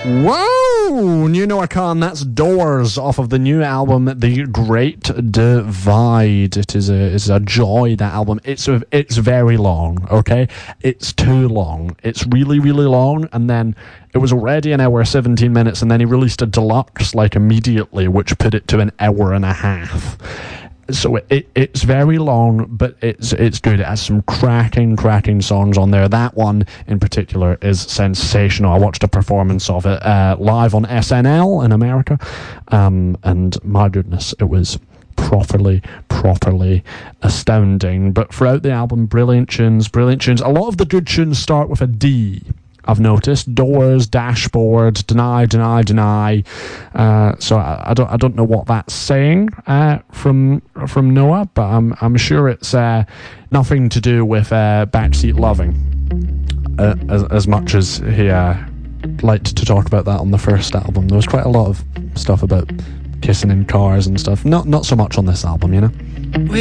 Whoa! New Noah Khan, that's Doors off of the new album, The Great Divide. It is a joy, that album. It's very long, okay? It's too long. It's really, really long, and then it was already an hour, 17 minutes, and then he released a deluxe, like, immediately, which put it to an hour and a half. So it's very long, but it's good. It has some cracking songs on there. That one in particular is sensational. I watched a performance of it live on SNL in America, and my goodness, it was properly astounding. But throughout the album, brilliant tunes. A lot of the good tunes start with a D, I've noticed. Doors, Dashboard, Deny. So I don't know what that's saying from Noah, but I'm sure it's nothing to do with Backseat Loving, as much as he liked to talk about that on the first album. There was quite a lot of stuff about kissing in cars and stuff. Not so much on this album, you know.